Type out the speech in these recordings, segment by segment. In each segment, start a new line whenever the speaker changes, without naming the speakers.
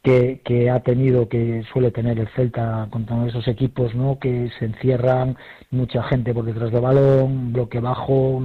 que ha tenido, que suele tener el Celta contra esos equipos, ¿no? Que se encierran, mucha gente por detrás del balón, bloque bajo,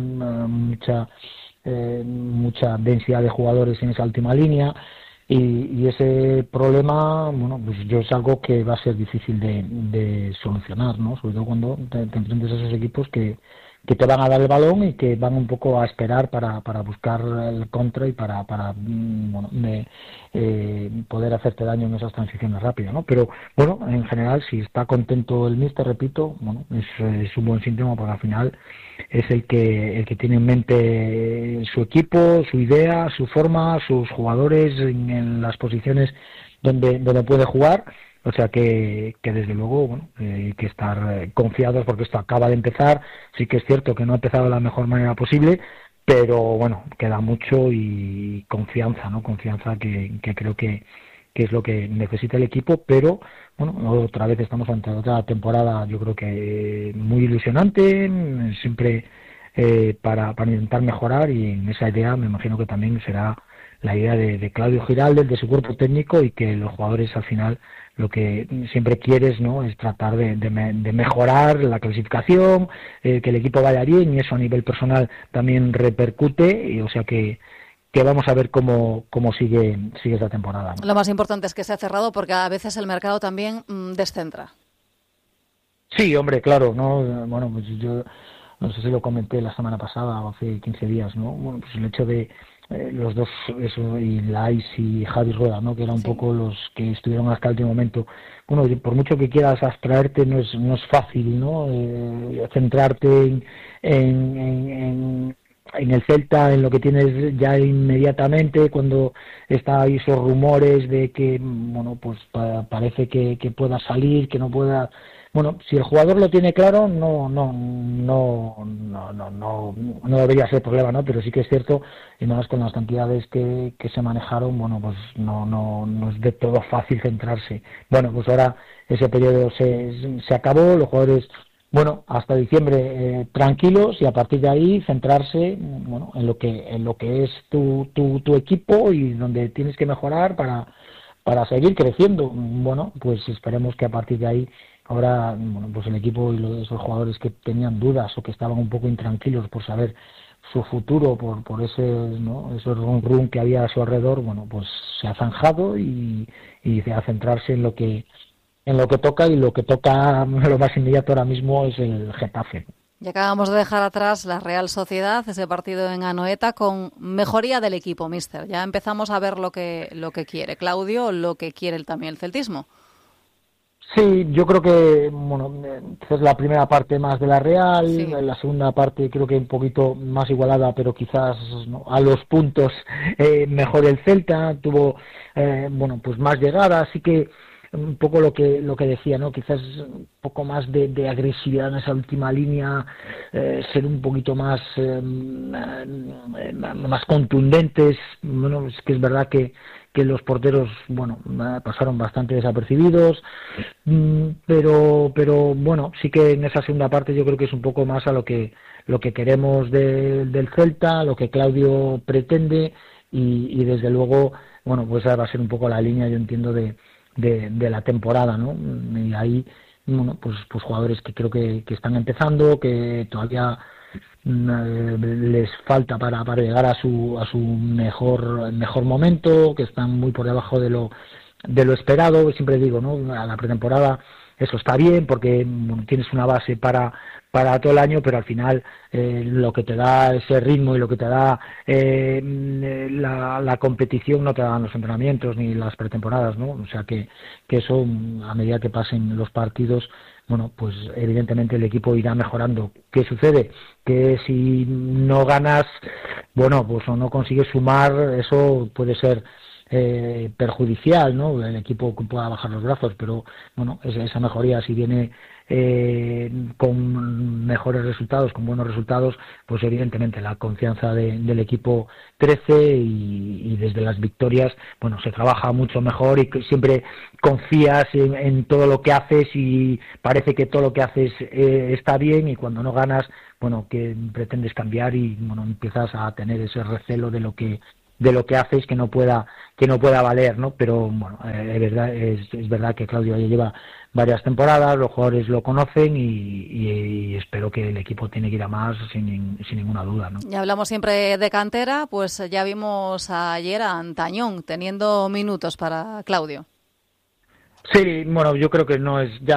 mucha densidad de jugadores en esa última línea, y ese problema, bueno, pues yo es algo que va a ser difícil de solucionar, ¿no? Sobre todo cuando te enfrentes a esos equipos que te van a dar el balón y que van un poco a esperar para buscar el contra y para bueno, poder hacerte daño en esas transiciones rápidas, ¿no? Pero bueno, en general, si está contento el míster, repito, bueno, es un buen síntoma, porque al final es el que tiene en mente su equipo, su idea, su forma, sus jugadores en las posiciones donde puede jugar. O sea que desde luego, bueno, hay que estar confiados, porque esto acaba de empezar. Sí que es cierto que no ha empezado de la mejor manera posible, pero bueno, queda mucho, y confianza, ¿no? Confianza que creo que es lo que necesita el equipo. Pero bueno, otra vez estamos ante otra temporada, yo creo que muy ilusionante, siempre para intentar mejorar, y en esa idea me imagino que también será la idea de Claudio Giraldez, de su cuerpo técnico, y que los jugadores al final lo que siempre quieres, ¿no? Es tratar de mejorar la clasificación, que el equipo vaya bien, y eso a nivel personal también repercute, y o sea que vamos a ver cómo sigue esta temporada, ¿no?
Lo más importante es que se ha cerrado, porque a veces el mercado también descentra.
Sí, hombre, claro, ¿no? Bueno, pues yo no sé si lo comenté la semana pasada o hace 15 días, ¿no? Bueno, pues el hecho de los dos, eso, y Lais y Javi Rueda, ¿no? Que eran un poco los que estuvieron hasta el último momento. Bueno, por mucho que quieras abstraerte, no es fácil, ¿no? Centrarte en el Celta, en lo que tienes ya inmediatamente, cuando está ahí esos rumores de que, bueno, pues parece que pueda salir, que no pueda. Bueno, si el jugador lo tiene claro, no debería ser problema, ¿no? Pero sí que es cierto, y más con las cantidades que se manejaron, bueno, pues no es de todo fácil centrarse. Bueno, pues ahora ese periodo se acabó, los jugadores, bueno, hasta diciembre tranquilos, y a partir de ahí centrarse, bueno, en lo que es tu equipo, y donde tienes que mejorar para seguir creciendo. Bueno, pues esperemos que a partir de ahí, ahora, bueno, pues el equipo y esos jugadores que tenían dudas o que estaban un poco intranquilos por saber su futuro, por ese, ¿no? Ese rum que había a su alrededor, bueno, pues se ha zanjado, y a centrarse en lo que toca, y lo que toca, lo más inmediato ahora mismo, es el Getafe.
Y acabamos de dejar atrás la Real Sociedad, ese partido en Anoeta, con mejoría del equipo, míster. Ya empezamos a ver lo que quiere Claudio, lo que quiere también el celtismo.
Sí, yo creo que, bueno, es la primera parte más de la Real, sí. La segunda parte creo que un poquito más igualada, pero quizás, ¿no?, a los puntos mejor el Celta, tuvo, bueno, pues más llegadas, así que un poco lo que decía, ¿no? Quizás un poco más de agresividad en esa última línea, ser un poquito más contundentes. Bueno, es que es verdad que los porteros, bueno, pasaron bastante desapercibidos, pero bueno, sí que en esa segunda parte yo creo que es un poco más a lo que queremos del Celta, lo que Claudio pretende, y desde luego, bueno, pues esa va a ser un poco la línea, yo entiendo, de la temporada, ¿no? Y ahí, bueno, pues jugadores que creo que están empezando, que todavía les falta para llegar a su mejor momento, que están muy por debajo de lo esperado. Siempre digo, ¿no?, a la pretemporada eso está bien, porque tienes una base para todo el año, pero al final lo que te da ese ritmo y lo que te da la competición no te dan los entrenamientos ni las pretemporadas, ¿no? O sea que eso, a medida que pasen los partidos, bueno, pues evidentemente el equipo irá mejorando. ¿Qué sucede? Que si no ganas, bueno, pues o no consigues sumar, eso puede ser perjudicial, ¿no? El equipo pueda bajar los brazos, pero bueno, esa mejoría, si viene con mejores resultados, con buenos resultados, pues evidentemente la confianza del equipo crece, y desde las victorias, bueno, se trabaja mucho mejor, y siempre confías en todo lo que haces, y parece que todo lo que haces está bien, y cuando no ganas, bueno, que pretendes cambiar, y bueno, empiezas a tener ese recelo de lo que de lo que haces que no pueda valer, ¿no? Pero bueno, es verdad que Claudio ya lleva varias temporadas, los jugadores lo conocen y espero que el equipo tiene que ir a más sin ninguna duda, ¿no?
Ya hablamos siempre de cantera, pues ya vimos ayer a Antañón teniendo minutos para Claudio.
Sí, bueno, yo creo que ya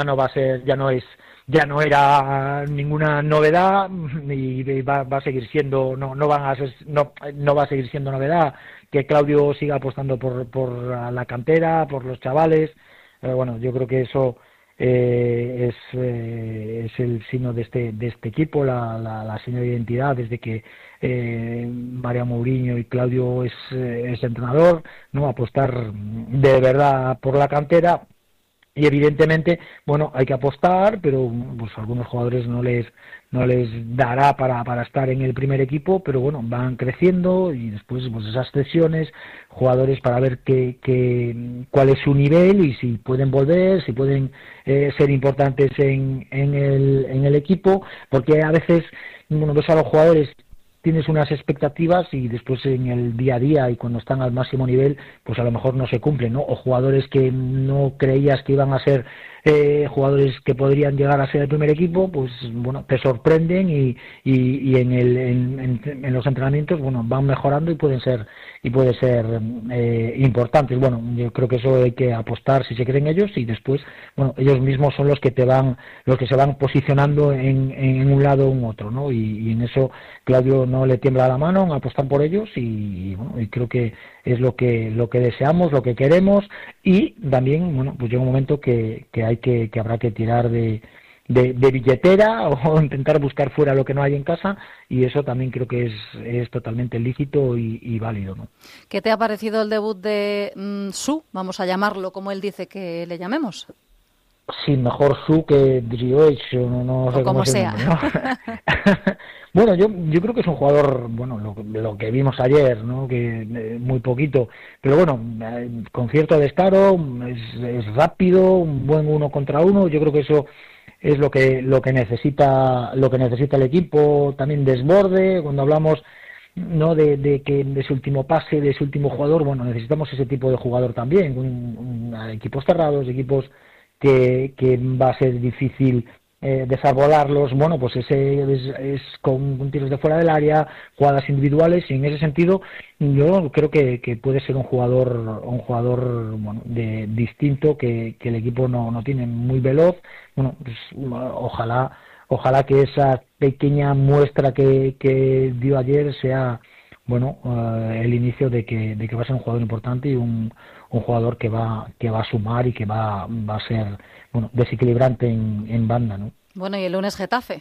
no era ninguna novedad y va a seguir siendo, no va a seguir siendo novedad que Claudio siga apostando por la cantera, por los chavales. Bueno, yo creo que eso es el signo de este equipo, la seña de identidad desde que María Mourinho y Claudio es entrenador, ¿no? Apostar de verdad por la cantera. Y evidentemente, bueno, hay que apostar, pero pues a algunos jugadores no les dará para estar en el primer equipo, pero bueno, van creciendo y después pues esas cesiones, jugadores para ver cuál es su nivel y si pueden volver, si pueden ser importantes en el equipo, porque a veces, bueno, ves a los jugadores, tienes unas expectativas y después en el día a día y cuando están al máximo nivel, pues a lo mejor no se cumplen, ¿no? O jugadores que no creías que iban a ser jugadores que podrían llegar a ser el primer equipo, pues bueno, te sorprenden y en los entrenamientos, bueno, van mejorando y pueden ser importantes. Bueno, yo creo que eso hay que apostar si se creen ellos y después, bueno, ellos mismos son los que se van posicionando en un lado o en otro, ¿no? Y en eso Claudio no le tiembla la mano en apostar por ellos y bueno, y creo que es lo que deseamos, lo que queremos y también, bueno, pues llega un momento que habrá que tirar de billetera o intentar buscar fuera lo que no hay en casa y eso también creo que es totalmente lícito y válido, ¿no?
¿Qué te ha parecido el debut de Su? Vamos a llamarlo como él dice que le llamemos.
Sí, mejor Su que Drioech, no sé cómo sea. Nombre, ¿no? Bueno, yo creo que es un jugador, bueno, lo que vimos ayer, ¿no? Que muy poquito, pero bueno, con cierto descaro, es rápido, un buen 1 contra 1, yo creo que eso es lo que necesita el equipo, también desborde, cuando hablamos, no de su último pase, de su último jugador, bueno, necesitamos ese tipo de jugador también, equipos cerrados, equipos que va a ser difícil desarrollarlos, bueno, pues ese es con tiros de fuera del área, jugadas individuales y en ese sentido yo creo que puede ser un jugador bueno, distinto que el equipo no tiene, muy veloz. Bueno, pues ojalá que esa pequeña muestra que dio ayer sea, bueno, el inicio de que va a ser un jugador importante y un jugador que va a sumar y que va a ser, bueno, desequilibrante en banda, ¿no?
Bueno, y el lunes Getafe.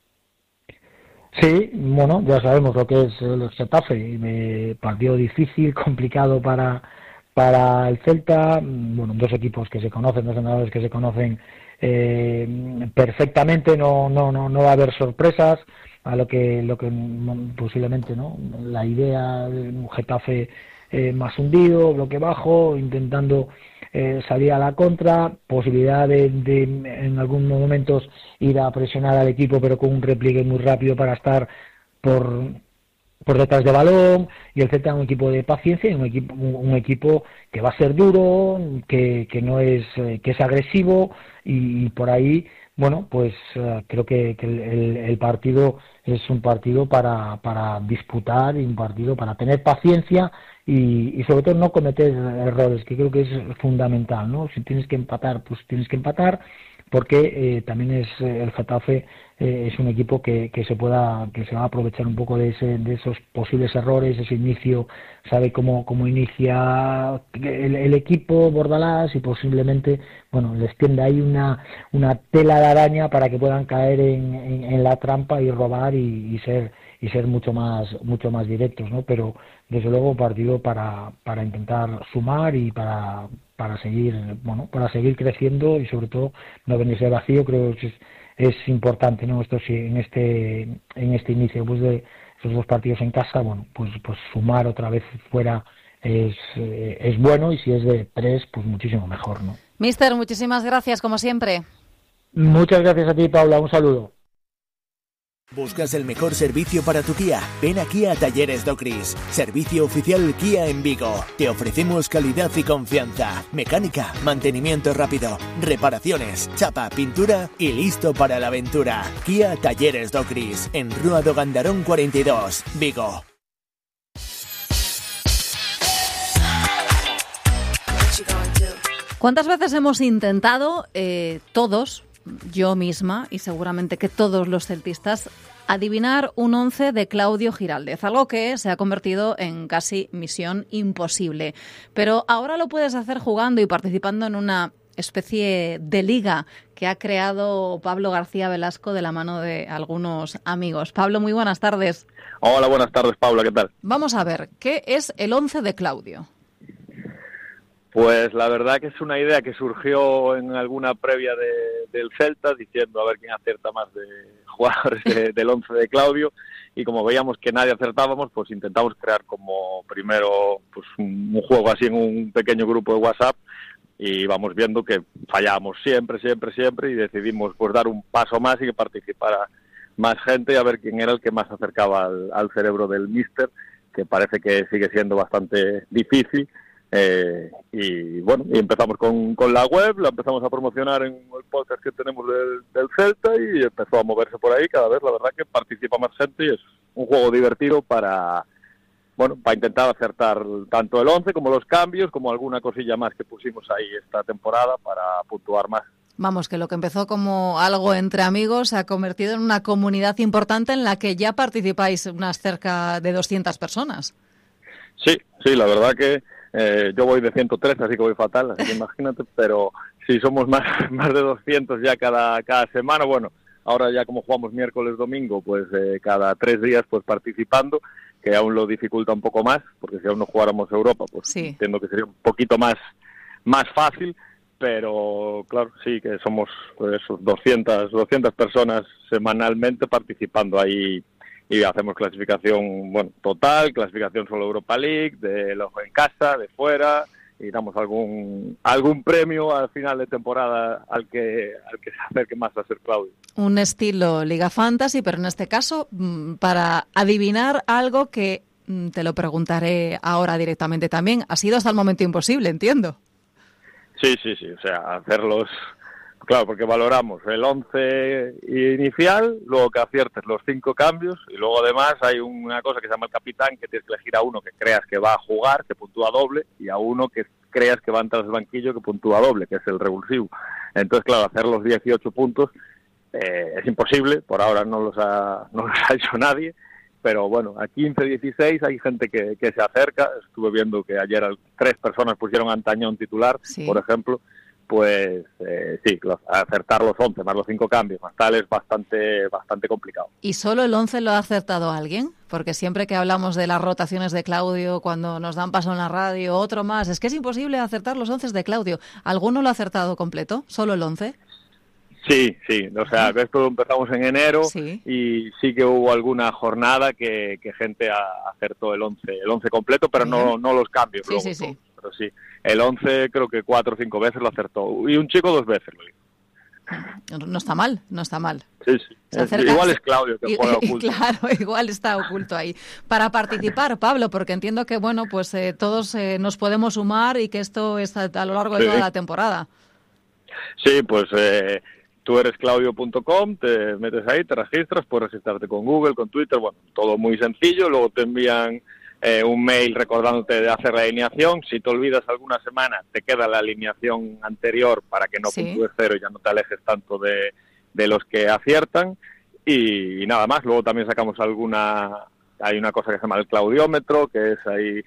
Sí, bueno, ya sabemos lo que es el Getafe, partido difícil, complicado para el Celta, bueno, dos equipos que se conocen, dos entrenadores que se conocen perfectamente, no va a haber sorpresas a lo que posiblemente, ¿no? La idea de un Getafe más hundido, bloque bajo, intentando salir a la contra, posibilidad de en algunos momentos ir a presionar al equipo, pero con un repliegue muy rápido para estar por detrás de balón, y el Celta es un equipo de paciencia y un equipo que va a ser duro, que no es que es agresivo y por ahí, bueno, pues creo que el partido es un partido para disputar y un partido para tener paciencia y sobre todo no cometer errores, que creo que es fundamental, ¿no? Si tienes que empatar, pues tienes que empatar, porque también el Getafe es un equipo que se va a aprovechar un poco de esos posibles errores, ese inicio, sabe cómo inicia el equipo Bordalás y posiblemente, bueno, les tiende ahí una tela de araña para que puedan caer en la trampa y robar y ser mucho más directos, ¿no? Pero desde luego un partido para intentar sumar y para seguir creciendo y sobre todo no venirse vacío. Creo que es importante, ¿no? Esto sí, en este inicio pues de esos dos partidos en casa, bueno, pues sumar otra vez fuera es bueno, y si es de 3, pues muchísimo mejor, ¿no?
Míster, muchísimas gracias como siempre.
Muchas gracias a ti, Paula, un saludo.
¿Buscas el mejor servicio para tu Kia? Ven aquí a Talleres Docris, servicio oficial Kia en Vigo. Te ofrecemos calidad y confianza, mecánica, mantenimiento rápido, reparaciones, chapa, pintura y listo para la aventura. Kia Talleres Docris, en Rúa do Gandarón 42, Vigo.
¿Cuántas veces hemos intentado, todos, yo misma y seguramente que todos los celtistas, adivinar un 11 de Claudio Giraldez? Algo que se ha convertido en casi misión imposible. Pero ahora lo puedes hacer jugando y participando en una especie de liga que ha creado Pablo García Velasco de la mano de algunos amigos. Pablo, muy buenas tardes.
Hola, buenas tardes, Paula, ¿qué tal?
Vamos a ver, ¿qué es el 11 de Claudio?
Pues la verdad que es una idea que surgió en alguna previa del Celta, diciendo a ver quién acierta más de jugadores del 11 de Claudio, y como veíamos que nadie acertábamos, pues intentamos crear como primero pues un juego así en un pequeño grupo de WhatsApp, y íbamos viendo que fallábamos siempre, y decidimos pues dar un paso más y que participara más gente, a ver quién era el que más acercaba al cerebro del míster, que parece que sigue siendo bastante difícil. Y bueno, y empezamos con la web, la empezamos a promocionar en el podcast que tenemos del Celta, y empezó a moverse por ahí cada vez. La verdad que participa más gente y es un juego divertido para intentar acertar tanto el 11 como los cambios, como alguna cosilla más que pusimos ahí esta temporada para puntuar más.
Vamos, que lo que empezó como algo entre amigos se ha convertido en una comunidad importante en la que ya participáis unas cerca de 200 personas.
Sí, la verdad que yo voy de 113, así que voy fatal, así que imagínate, pero sí somos más de 200 ya cada semana. Bueno, ahora ya como jugamos miércoles, domingo, pues cada 3 días pues participando, que aún lo dificulta un poco más, porque si aún no jugáramos Europa, pues sí, entiendo que sería un poquito más fácil, pero claro, sí que somos pues, esos 200 personas semanalmente participando ahí. Y hacemos clasificación total, clasificación solo Europa League, de los en casa, de fuera, y damos algún premio al final de temporada al que se acerque más a ser Claudio.
Un estilo Liga Fantasy, pero en este caso para adivinar algo que te lo preguntaré ahora directamente también. Ha sido hasta el momento imposible, entiendo.
Sí, o sea, hacerlos... Claro, porque valoramos el 11 inicial, luego que aciertes los 5 cambios, y luego además hay una cosa que se llama el capitán, que tienes que elegir a uno que creas que va a jugar, que puntúa doble, y a uno que creas que va a entrar al banquillo, que puntúa doble, que es el revulsivo. Entonces, claro, hacer los 18 puntos es imposible, por ahora no los ha hecho nadie, pero bueno, a 15, 16 hay gente que se acerca. Estuve viendo que ayer 3 personas pusieron a Antañón titular, sí, por ejemplo. Pues sí, acertar los 11 más los 5 cambios más tal es bastante complicado.
¿Y solo el 11 lo ha acertado alguien? Porque siempre que hablamos de las rotaciones de Claudio, cuando nos dan paso en la radio, otro más, es que es imposible acertar los 11 de Claudio. ¿Alguno lo ha acertado completo? ¿Solo el 11?
Sí, o sea, esto empezamos en enero, sí, y sí que hubo alguna jornada que gente acertó el 11 completo, pero no los cambios. Sí, luego, sí. Pero sí, el 11 creo que 4 o 5 veces lo acertó, y un chico 2 veces lo hizo.
No está mal.
Sí. Igual es Claudio que juega oculto.
Claro, igual está oculto ahí. Para participar, Pablo, porque entiendo que pues todos nos podemos sumar y que esto es a lo largo de toda la temporada.
Sí, pues tú eres claudio.com, te metes ahí, te registras, puedes registrarte con Google, con Twitter, todo muy sencillo. Luego te envían un mail recordándote de hacer la alineación. Si te olvidas alguna semana, te queda la alineación anterior para que no puntúes 0 y ya no te alejes tanto de los que aciertan. Y nada más. Luego también sacamos hay una cosa que se llama el claudiómetro, que es ahí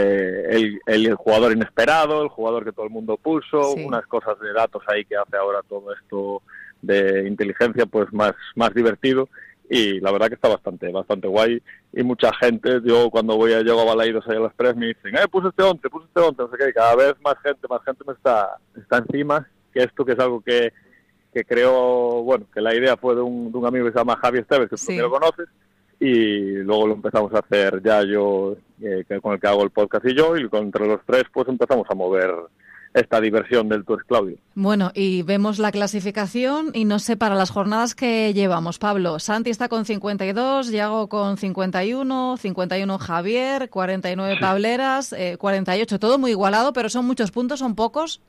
el jugador inesperado, el jugador que todo el mundo puso, sí, unas cosas de datos ahí que hace ahora todo esto de inteligencia pues más divertido. Y la verdad que está bastante guay, y mucha gente, yo cuando llego a Balaidos ahí a las 3 me dicen, puse este 11, no sé qué, y cada vez más gente me está encima, que esto que es algo que creo, que la idea fue de un amigo que se llama Javi Esteves, que tú también lo conoces, y luego lo empezamos a hacer ya yo, con el que hago el podcast y yo, y entre los 3 pues empezamos a mover esta diversión del Tú eres Claudio.
Bueno, y vemos la clasificación y no sé, para las jornadas que llevamos, Pablo, Santi está con 52, Yago con 51 Javier, 49 Pableras, 48, todo muy igualado, pero son muchos puntos, ¿son pocos?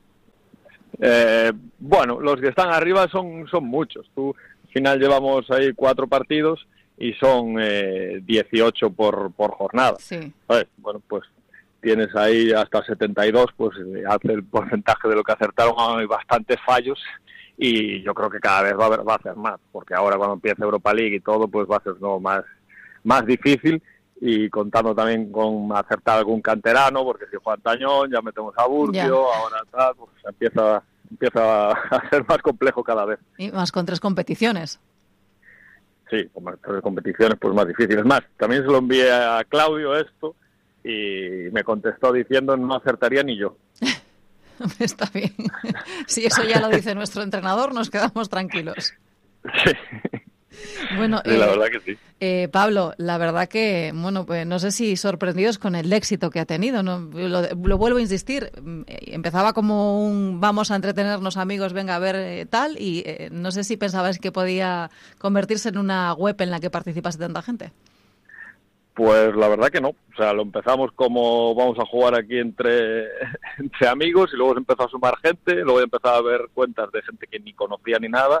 Bueno, los que están arriba son muchos. Al final llevamos ahí 4 partidos y son 18 por jornada.
Sí.
Bueno, pues tienes ahí hasta 72, pues hace el porcentaje de lo que acertaron, hay bastantes fallos y yo creo que cada vez va a ser más, porque ahora cuando empiece Europa League y todo, pues va a ser más difícil, y contando también con acertar algún canterano, porque si Juan Tañón, ya metemos a Burcio, ahora tal, pues empieza a ser más complejo cada vez.
Y más con 3 competiciones.
Sí, con más 3 competiciones, pues más difícil. Es más, también se lo envié a Claudio esto, y me contestó diciendo no acertaría ni yo.
Está bien. Si eso ya lo dice nuestro entrenador, nos quedamos tranquilos.
Sí.
Bueno,
sí, la verdad que sí.
Pablo, la verdad que, bueno, pues no sé si sorprendidos con el éxito que ha tenido, ¿no? Lo vuelvo a insistir, empezaba como vamos a entretenernos amigos, venga a ver tal, y no sé si pensabais que podía convertirse en una web en la que participase tanta gente.
Pues la verdad que no, o sea, lo empezamos como vamos a jugar aquí entre amigos, y luego se empezó a sumar gente, luego empezó a haber cuentas de gente que ni conocía ni nada,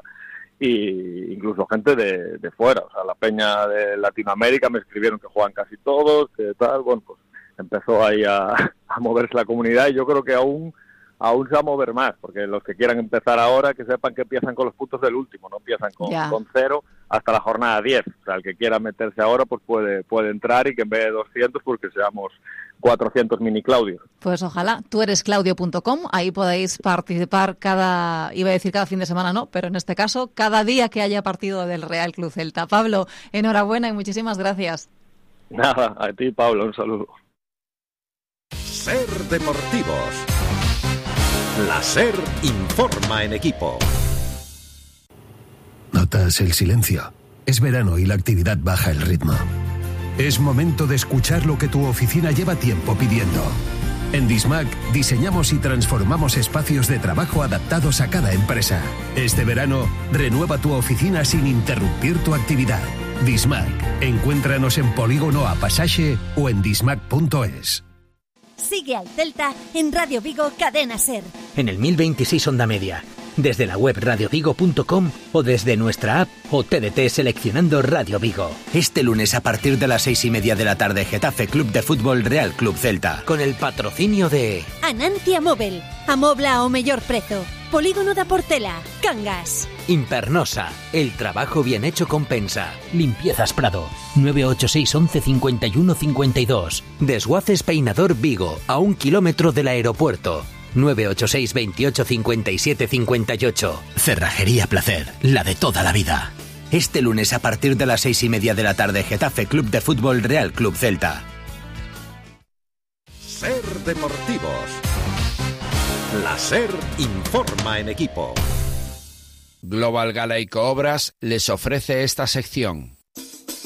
y incluso gente de fuera, o sea, la peña de Latinoamérica me escribieron que juegan casi todos, que tal, bueno, pues empezó ahí a moverse la comunidad, y yo creo que aún se va a mover más, porque los que quieran empezar ahora, que sepan que empiezan con los puntos del último, no empiezan con 0 hasta la jornada 10. O sea, el que quiera meterse ahora, pues puede entrar, y que en vez de 200, pues que seamos 400 mini Claudios.
Pues ojalá, túeresclaudio.com, ahí podéis participar cada fin de semana, no, pero en este caso, cada día que haya partido del Real Club Celta. Pablo, enhorabuena y muchísimas gracias.
Nada, a ti, Pablo, un saludo.
Ser Deportivos. La SER informa en equipo.
¿Notas el silencio? Es verano y la actividad baja el ritmo. Es momento de escuchar lo que tu oficina lleva tiempo pidiendo. En Dismac diseñamos y transformamos espacios de trabajo adaptados a cada empresa. Este verano, renueva tu oficina sin interrumpir tu actividad. Dismac. Encuéntranos en Polígono A Pasaje o en dismac.es.
Sigue al Celta en Radio Vigo Cadena SER.
En el 1026 Onda Media, desde la web radiovigo.com o desde nuestra app o TDT seleccionando Radio Vigo.
Este lunes a partir de las 6:30 de la tarde, Getafe Club de Fútbol Real Club Celta.
Con el patrocinio de
Anantia Móvil, amobla ao mellor prezo. Polígono da Portela, Cangas.
Impernosa, el trabajo bien hecho compensa. Limpiezas Prado, 986 11 51 52. Desguaces Peinador Vigo, a 1 kilómetro del aeropuerto. 986 28 57 58.
Cerrajería Placer, la de toda la vida. Este lunes a partir de las 6:30 de la tarde, Getafe Club de Fútbol Real Club Celta.
Ser Deportivos. La SER informa en equipo.
Global Galaico Obras les ofrece esta sección.